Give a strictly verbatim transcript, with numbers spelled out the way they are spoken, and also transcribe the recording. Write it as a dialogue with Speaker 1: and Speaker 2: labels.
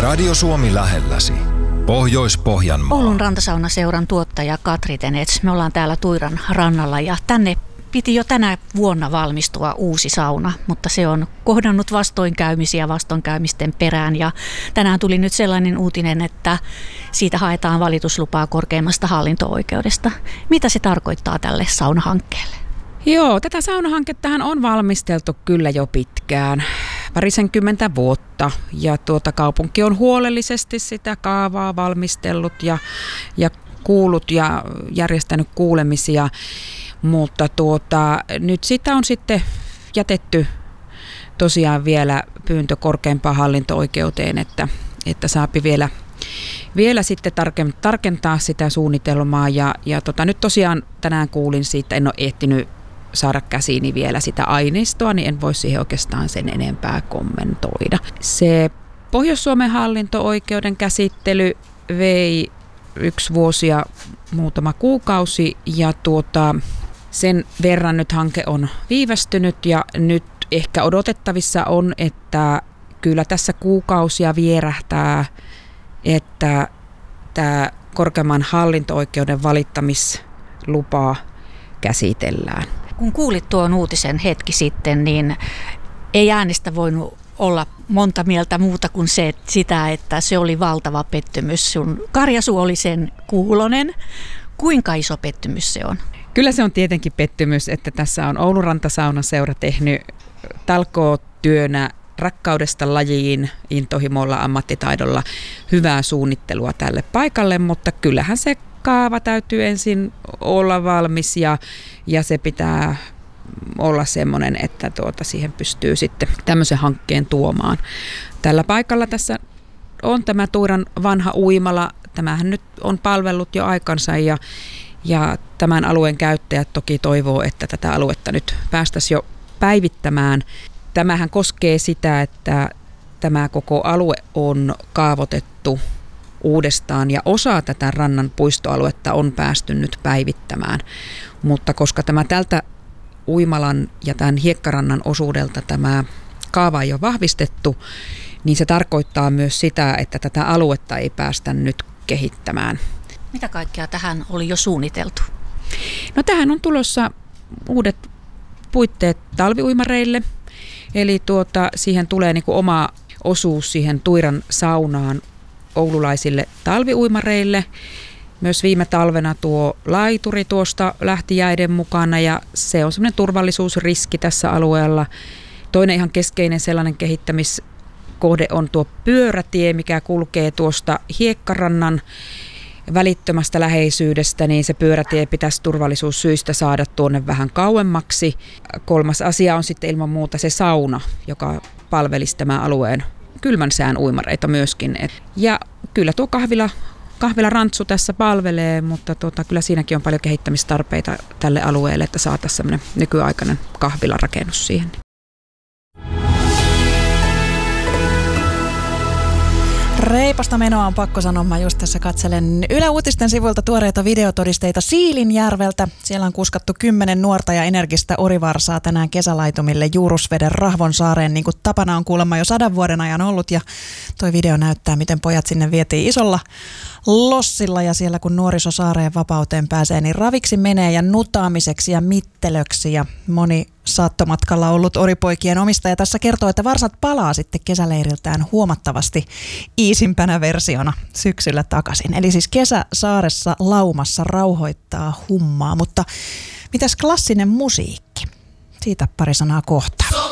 Speaker 1: Radio Suomi lähelläsi. Pohjois-Pohjanmaa.
Speaker 2: Oulun rantasaunaseuran tuottaja Katri Tenets. Me ollaan täällä Tuiran rannalla ja tänne piti jo tänä vuonna valmistua uusi sauna, mutta se on kohdannut vastoinkäymisiä vastoinkäymisten perään ja tänään tuli nyt sellainen uutinen, että siitä haetaan valituslupaa korkeimmasta hallinto-oikeudesta. Mitä se tarkoittaa tälle saunahankkeelle?
Speaker 3: Joo, tätä saunahankettahan on valmisteltu kyllä jo pitkään, parisenkymmentä vuotta, ja tuota kaupunki on huolellisesti sitä kaavaa valmistellut ja, ja kuullut ja järjestänyt kuulemisia, mutta tuota, nyt sitä on sitten jätetty tosiaan vielä pyyntö korkeimpaan hallinto-oikeuteen, että, että saapi vielä Vielä sitten tarkentaa sitä suunnitelmaa ja, ja tota, nyt tosiaan tänään kuulin siitä, en ole ehtinyt saada käsiini vielä sitä aineistoa, niin en voi siihen oikeastaan sen enempää kommentoida. Se Pohjois-Suomen hallinto-oikeuden käsittely vei yksi vuosi ja muutama kuukausi ja tuota, sen verran nyt hanke on viivästynyt ja nyt ehkä odotettavissa on, että kyllä tässä kuukausia vierähtää, että tämä korkeimman hallinto-oikeuden valittamislupaa käsitellään.
Speaker 2: Kun kuulit tuon uutisen hetki sitten, niin ei äänestä voinut olla monta mieltä muuta kuin se, että sitä, että se oli valtava pettymys. Sun Karjasu oli sen kuulonen. Kuinka iso pettymys se on?
Speaker 3: Kyllä se on tietenkin pettymys, että tässä on Oulun rantasaunaseura tehnyt talkootyönä rakkaudesta lajiin, intohimolla, ammattitaidolla hyvää suunnittelua tälle paikalle, mutta kyllähän se kaava täytyy ensin olla valmis ja, ja se pitää olla semmoinen, että tuota, siihen pystyy sitten tämmöisen hankkeen tuomaan. Tällä paikalla tässä on tämä Tuiran vanha uimala. Tämähän nyt on palvellut jo aikansa ja, ja tämän alueen käyttäjät toki toivoo, että tätä aluetta nyt päästäisiin jo päivittämään. Tämähän koskee sitä, että tämä koko alue on kaavoitettu uudestaan ja osa tätä rannan puistoaluetta on päästy nyt päivittämään. Mutta koska tämä tältä uimalan ja tämän hiekkarannan osuudelta tämä kaava ei ole vahvistettu, niin se tarkoittaa myös sitä, että tätä aluetta ei päästä nyt kehittämään.
Speaker 2: Mitä kaikkea tähän oli jo suunniteltu?
Speaker 3: No tähän on tulossa uudet puitteet talviuimareille. Eli tuota, siihen tulee niin kuin oma osuus siihen Tuiran saunaan oululaisille talviuimareille. Myös viime talvena tuo laituri tuosta lähti jäiden mukana ja se on semmoinen turvallisuusriski tässä alueella. Toinen ihan keskeinen sellainen kehittämiskohde on tuo pyörätie, mikä kulkee tuosta hiekkarannan välittömästä läheisyydestä, niin se pyörätie pitäisi turvallisuussyistä saada tuonne vähän kauemmaksi. Kolmas asia on sitten ilman muuta se sauna, joka palvelisi tämän alueen kylmän sään uimareita myöskin. Ja kyllä tuo kahvila, kahvila rantsu tässä palvelee, mutta tuota, kyllä siinäkin on paljon kehittämistarpeita tälle alueelle, että saataisiin semmoinen nykyaikainen kahvilarakennus siihen.
Speaker 4: Reipasta menoa on pakko sanoa. Mä just tässä katselen Yle Uutisten sivuilta tuoreita videotodisteita Siilinjärveltä. Siellä on kuskattu kymmenen nuorta ja energistä orivarsaa tänään kesälaitumille Juurusveden Rahvonsaareen, niin kuin tapana on kuulemma jo sadan vuoden ajan ollut. Ja toi video näyttää, miten pojat sinne vietiin isolla lossilla ja siellä kun nuoriso saareen vapauteen pääsee, niin raviksi menee ja nutaamiseksi ja mittelöksi ja moni saattomatkalla ollut oripoikien omistaja tässä kertoo, että varsat palaa sitten kesäleiriltään huomattavasti iisimpänä versiona syksyllä takaisin. Eli siis kesä saaressa laumassa rauhoittaa hummaa, mutta mitäs klassinen musiikki? Siitä pari sanaa kohta.